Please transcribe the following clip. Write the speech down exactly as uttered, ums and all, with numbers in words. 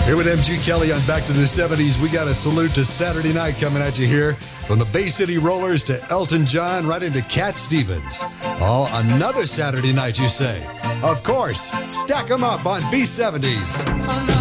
Here with M G Kelly on Back to the seventies. We got a salute to Saturday night coming at you here. From the Bay City Rollers to Elton John, right into Cat Stevens. Oh, another Saturday night, you say? Of course. Stack 'em up on B seventies.